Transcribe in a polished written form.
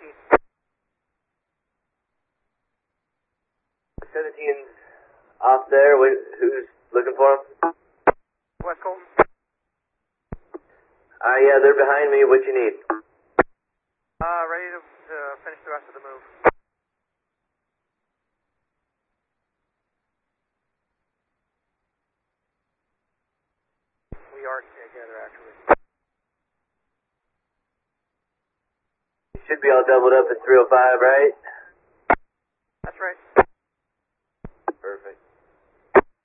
17's off there. Who's looking for him? West Colton. Yeah, they're behind me. What you need? Ready to finish the rest of the move. We are together, actually. You should be all doubled up at 305, right?